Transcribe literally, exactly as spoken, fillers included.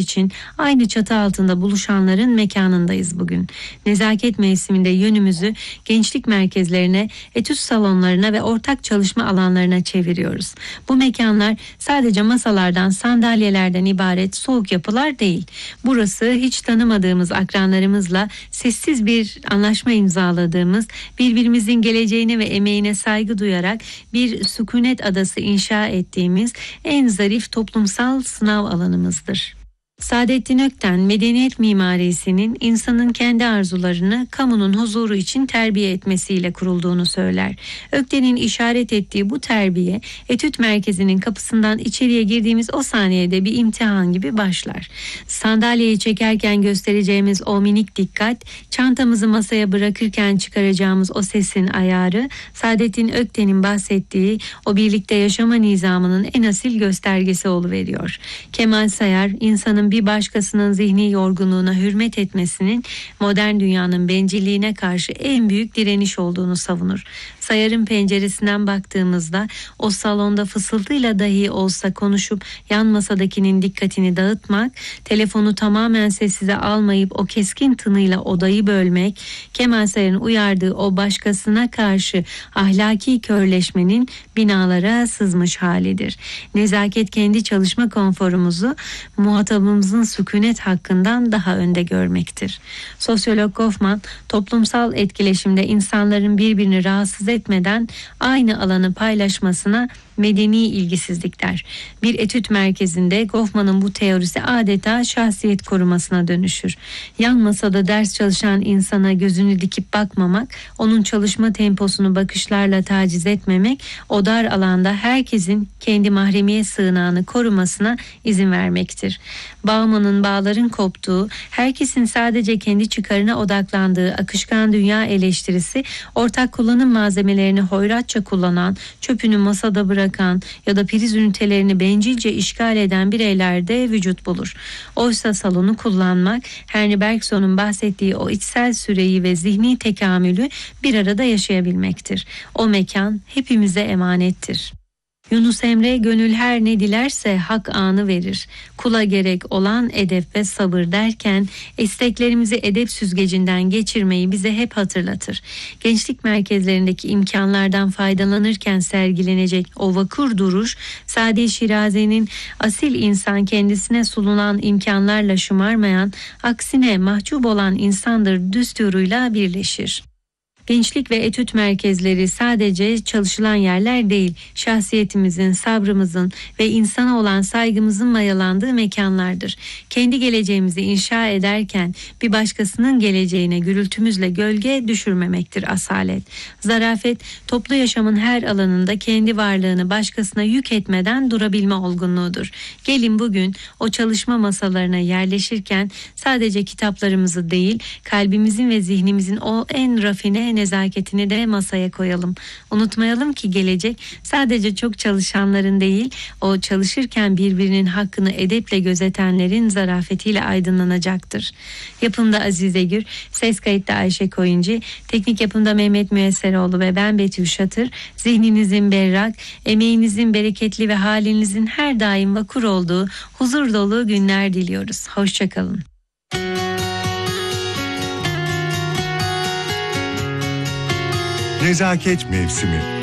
için aynı çatı altında buluşanların mekanındayız bugün. Nezaket mevsiminde yönümüzü gençlik merkezlerine, etüt salonlarına ve ortak çalışma alanlarına çeviriyoruz. Bu mekanlar sadece masalardan, sandalyelerden ibaret soğuk yapılar değil. Burası hiç tanımadığımız akranlarımızla sessiz bir anlaşma imzaladığımız, birbirimizin geleceğine ve emeğine saygı duyarak bir sükunet adası inşa ettiğimiz en zarif toplumsal sınav alanımızdır. Saadettin Ökten, medeniyet mimarisinin insanın kendi arzularını kamunun huzuru için terbiye etmesiyle kurulduğunu söyler. Ökten'in işaret ettiği bu terbiye, etüt merkezinin kapısından içeriye girdiğimiz o saniyede bir imtihan gibi başlar. Sandalyeyi çekerken göstereceğimiz o minik dikkat, çantamızı masaya bırakırken çıkaracağımız o sesin ayarı, Saadettin Ökten'in bahsettiği o birlikte yaşama nizamının en asil göstergesi oluveriyor. Kemal Sayar, insanın bir başkasının zihni yorgunluğuna hürmet etmesinin modern dünyanın bencilliğine karşı en büyük direniş olduğunu savunur. Sayar'ın penceresinden baktığımızda o salonda fısıltıyla dahi olsa konuşup yan masadakinin dikkatini dağıtmak, telefonu tamamen sessize almayıp o keskin tınıyla odayı bölmek, Kemal Sayar'ın uyardığı o başkasına karşı ahlaki körleşmenin binalara sızmış halidir. Nezaket kendi çalışma konforumuzu muhatabımızın sükunet hakkından daha önde görmektir. Sosyolog Goffman, toplumsal etkileşimde insanların birbirini rahatsız etmeden aynı alanı paylaşmasına medeni ilgisizlik der. Bir etüt merkezinde Goffman'ın bu teorisi adeta şahsiyet korumasına dönüşür. Yan masada ders çalışan insana gözünü dikip bakmamak, onun çalışma temposunu bakışlarla taciz etmemek, o dar alanda herkesin kendi mahremiyet sığınağını korumasına izin vermektir. Bauman'ın bağların koptuğu, herkesin sadece kendi çıkarına odaklandığı akışkan dünya eleştirisi, ortak kullanım malzemelerini hoyratça kullanan, çöpünü masada bırakan ya da priz ünitelerini bencilce işgal eden bireylerde vücut bulur. Oysa salonu kullanmak, Henry Bergson'un bahsettiği o içsel süreyi ve zihni tekamülü bir arada yaşayabilmektir. O mekan hepimize emanettir. Yunus Emre, gönül her ne dilerse hak anı verir. Kula gerek olan edep ve sabır derken isteklerimizi edep süzgecinden geçirmeyi bize hep hatırlatır. Gençlik merkezlerindeki imkanlardan faydalanırken sergilenecek o vakur duruş, Sadi Şirazi'nin asil insan kendisine sunulan imkanlarla şımarmayan, aksine mahcup olan insandır düsturuyla birleşir. Gençlik ve etüt merkezleri sadece çalışılan yerler değil, şahsiyetimizin, sabrımızın ve insana olan saygımızın mayalandığı mekanlardır. Kendi geleceğimizi inşa ederken bir başkasının geleceğine gürültümüzle gölge düşürmemektir asalet. Zarafet, toplu yaşamın her alanında kendi varlığını başkasına yük etmeden durabilme olgunluğudur. Gelin bugün o çalışma masalarına yerleşirken sadece kitaplarımızı değil, kalbimizin ve zihnimizin o en rafine nezaketini de masaya koyalım. Unutmayalım ki gelecek sadece çok çalışanların değil, o çalışırken birbirinin hakkını edeple gözetenlerin zarafetiyle aydınlanacaktır. Yapımda Azize Gür, ses kayıtta Ayşe Koyuncu, teknik yapımda Mehmet Müesseroğlu ve ben Betül Şatır. Zihninizin berrak, emeğinizin bereketli ve halinizin her daim vakur olduğu huzur dolu günler diliyoruz. Hoşçakalın. Nezaket mevsimi.